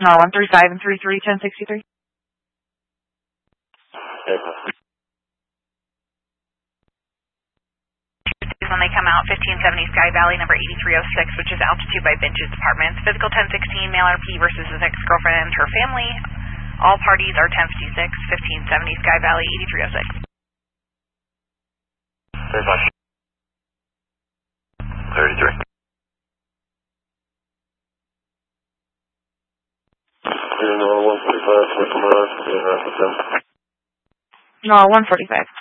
No, 135 and 33, 1063. When they come out, 1570 Sky Valley, number 8306, which is altitude by Benches Apartments. Physical 1016, male RP versus his ex-girlfriend and her family. All parties are 1056, 1570 Sky Valley, 8306. Very much. 33. No, 145.